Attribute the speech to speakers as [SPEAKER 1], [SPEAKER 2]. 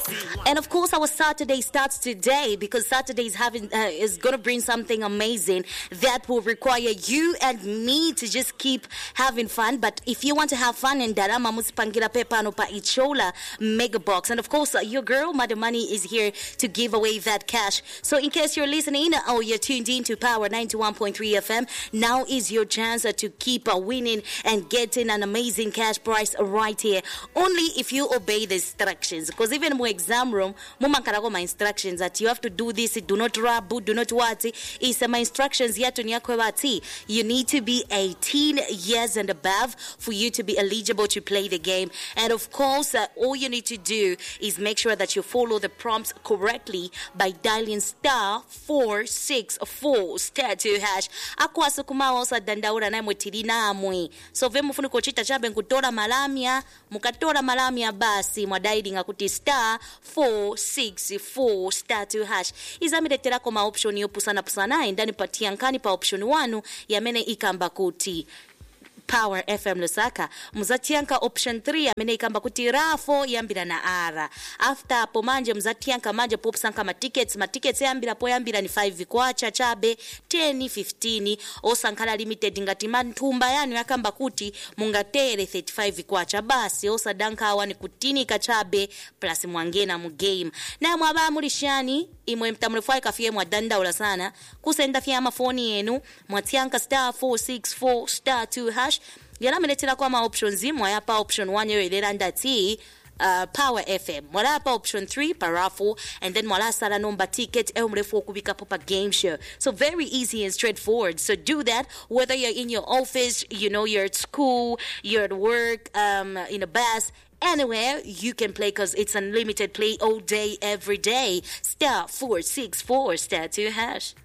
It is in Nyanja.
[SPEAKER 1] And of course, our Saturday starts today because Saturday is going to bring something amazing that will require you and me to just keep having fun. But if you want to have fun, and Darama Musipangira Pepano Pa Ichola Mega Box. And of course, your girl, Mother Money, is here to give away that cash. So in case you're listening or you're tuned in to Power 91.3 FM, now is your chance to keep winning and getting an amazing cash prize right here. Only if you obey the instructions. Because even in my exam room, my instructions that you have to do this, do not rabu, do not what. Is my instructions yet to you need to be 18 years and above for you to be eligible to play the game. And of course, all you need to do is make sure that you follow the prompts correctly by dialing *464 *2#. Akwasa kumawo sa dandaura na mwetirina amwe. So vemu funu kochita chabe nkutora malamia, mukatora malamia basi mwadaidi ngakuti *464 *2#. Izamiretera koma option yo pusana ndani patiankani pa option 1 yamene ikamba kuti Power FM Lusaka. Mzatianka option 3 amene ikamba kuti rafo yambira na ara. After hapo manje mzatianka manje popsanka ma tickets yambira po yambira ni 5 kwacha chabe 10 15 osankala limited ngati mantumba yanu yakamba kuti mungatere 35 kwacha basi osadanka awani kutini kachabe plus mwangena mu game. Na mwaba mulishani imwe mtamulefai kafie mwadanda sana kusenda fya mafoni yenu mwatianka *464 *2#. Yala meletera kwa ma options zimwa yapa option 1 yo ilera ndati Power FM. Mwala hapa option 3 parafu, and then mwala sala number ticket mrefu kubika popa game show. So very easy and straightforward. So do that whether you're in your office, you're at school, you're at work, in a bus, anywhere you can play because it's unlimited play all day every day. *464 *2#.